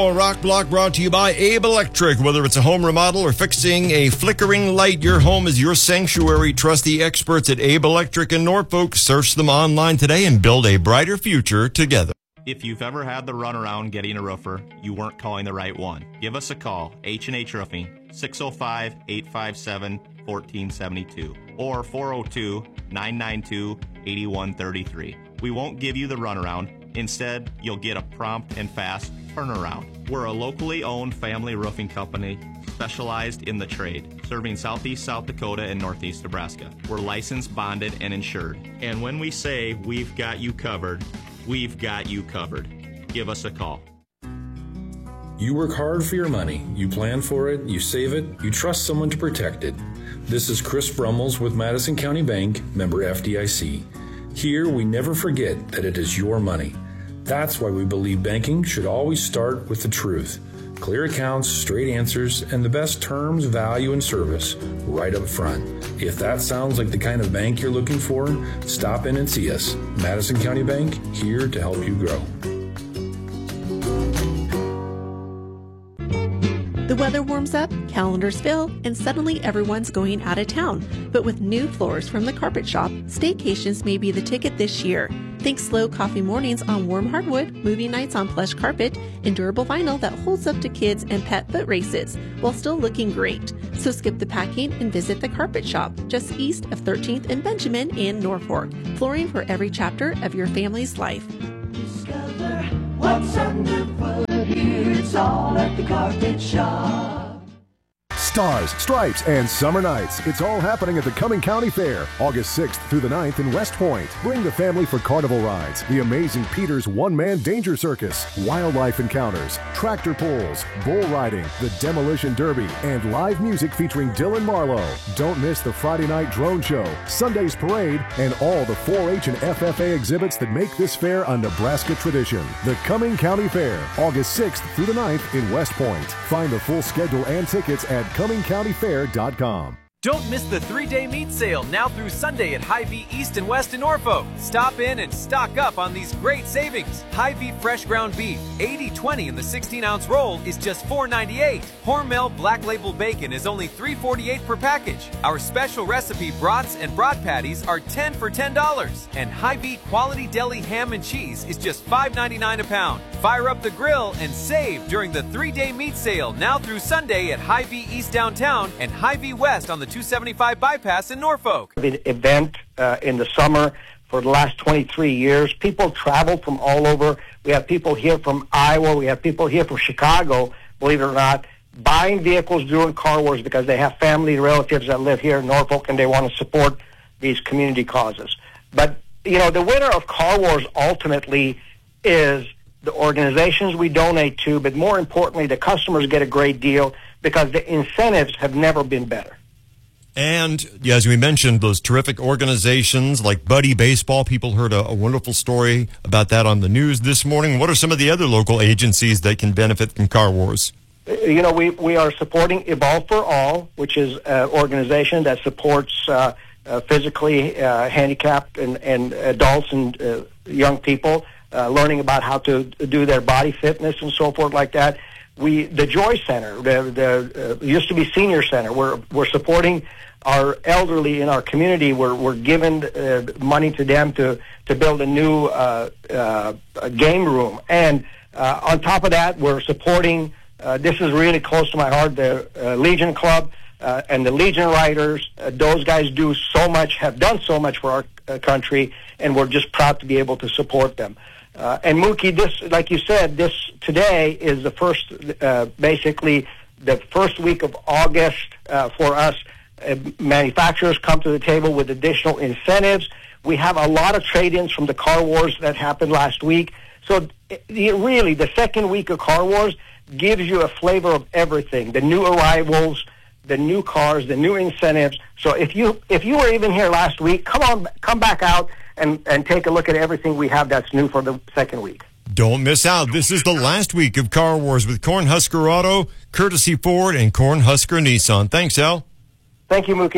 Rock Block brought to you by Abe Electric. Whether it's a home remodel or fixing a flickering light, your home is your sanctuary. Trust the experts at Abe Electric in Norfolk. Search them online today and build a brighter future together. If you've ever had the runaround getting a roofer, you weren't calling the right one. Give us a call, H&H Roofing, 605-857-1472 or 402-992-8133. We won't give you the runaround. Instead, you'll get a prompt and fast turnaround. We're a locally owned family roofing company specialized in the trade, serving southeast South Dakota and northeast Nebraska. We're licensed, bonded, and insured. And when we say we've got you covered, we've got you covered. Give us a call. You work hard for your money. You plan for it, you save it, you trust someone to protect it. This is Chris Brummels with Madison County Bank, member FDIC. Here, we never forget that it is your money. That's why we believe banking should always start with the truth. Clear accounts, straight answers, and the best terms, value, and service right up front. If that sounds like the kind of bank you're looking for, stop in and see us. Madison County Bank, here to help you grow. The weather warms up, calendars fill, and suddenly everyone's going out of town. But with new floors from the Carpet Shop, staycations may be the ticket this year. Think slow coffee mornings on warm hardwood, movie nights on plush carpet, and durable vinyl that holds up to kids and pet foot races while still looking great. So skip the packing and visit the Carpet Shop just east of 13th and Benjamin in Norfolk. Flooring for every chapter of your family's life. Discover what's underfoot here. It's all at the Carpet Shop. Stars, Stripes, and Summer Nights. It's all happening at the Cumming County Fair, August 6th through the 9th in West Point. Bring the family for carnival rides, the amazing Peter's one-man danger circus, wildlife encounters, tractor pulls, bull riding, the demolition derby, and live music featuring Dylan Marlowe. Don't miss the Friday night drone show, Sunday's parade, and all the 4-H and FFA exhibits that make this fair a Nebraska tradition. The Cumming County Fair, August 6th through the 9th in West Point. Find the full schedule and tickets at CummingCountyFair.com. Don't miss the 3-day meat sale now through Sunday at Hy-Vee East and West in Norfolk. Stop in and stock up on these great savings. Hy-Vee fresh ground beef, 80/20 in the 16-ounce roll is just $4.98. Hormel Black Label bacon is only $3.48 per package. Our special recipe brats and brat patties are 10 for $10. And Hy-Vee quality deli ham and cheese is just $5.99 a pound. Fire up the grill and save during the 3-day meat sale now through Sunday at Hy-Vee East downtown and Hy-Vee West on the 275 bypass in Norfolk. The event in the summer for the last 23 years. People travel from all over. We have people here from Iowa. We have people here from Chicago, believe it or not, buying vehicles during Car Wars because they have family relatives that live here in Norfolk and they want to support these community causes. But, you know, the winner of Car Wars ultimately is the organizations we donate to, but more importantly, the customers get a great deal because the incentives have never been better. And as we mentioned, those terrific organizations like Buddy Baseball, people heard a wonderful story about that on the news this morning. What are some of the other local agencies that can benefit from Car Wars? You know, we are supporting Evolve for All, which is an organization that supports physically handicapped and adults and young people learning about how to do their body fitness and so forth like that. The Joy Center, the used to be Senior Center, we're supporting our elderly in our community. We're giving money to them to build a new game room. And on top of that, we're supporting, this is really close to my heart, the Legion Club and the Legion Riders. Those guys do so much, have done so much for our country, and we're just proud to be able to support them. And Mookie, this, like you said, this today is the first, basically the first week of August for us. Manufacturers come to the table with additional incentives. We have a lot of trade-ins from the Car Wars that happened last week. So really, the second week of Car Wars gives you a flavor of everything: the new arrivals, the new cars, the new incentives. So if you were even here last week, come back out and take a look at everything we have that's new for the second week. Don't miss out. This is the last week of Car Wars with Cornhusker Auto, Courtesy Ford, and Cornhusker Nissan. Thanks, Al. Thank you, Mookie.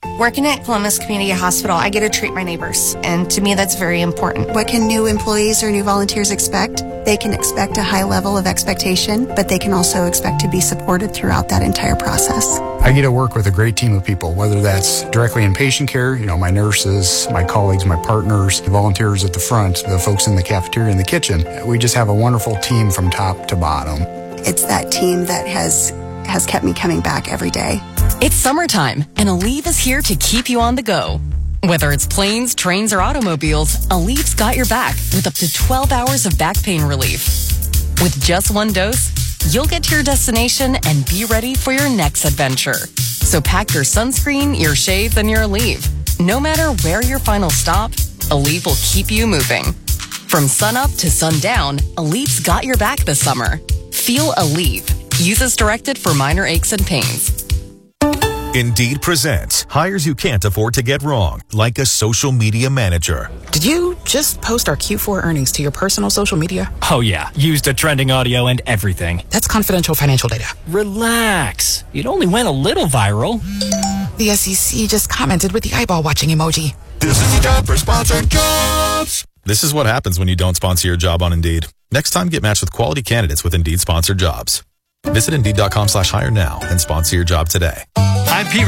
Working at Columbus Community Hospital, I get to treat my neighbors, and to me that's very important. What can new employees or new volunteers expect? They can expect a high level of expectation, but they can also expect to be supported throughout that entire process. I get to work with a great team of people, whether that's directly in patient care, my nurses, my colleagues, my partners, the volunteers at the front, the folks in the cafeteria and the kitchen. We just have a wonderful team from top to bottom. It's that team that has kept me coming back every day. It's summertime, and Aleve is here to keep you on the go. Whether it's planes, trains, or automobiles, Aleve's got your back with up to 12 hours of back pain relief. With just one dose, you'll get to your destination and be ready for your next adventure. So pack your sunscreen, your shave, and your Aleve. No matter where your final stop, Aleve will keep you moving. From sunup to sundown, Aleve's got your back this summer. Feel Aleve. Use as directed for minor aches and pains. Indeed presents hires you can't afford to get wrong, like a social media manager. Did you just post our Q4 earnings to your personal social media? Oh yeah, used a trending audio and everything. That's confidential financial data. Relax. It only went a little viral. The SEC just commented with the eyeball watching emoji. This is the time for sponsored jobs. This is what happens when you don't sponsor your job on Indeed. Next time, get matched with quality candidates with Indeed sponsored jobs. Visit Indeed.com/hire now and sponsor your job today. I'm Pete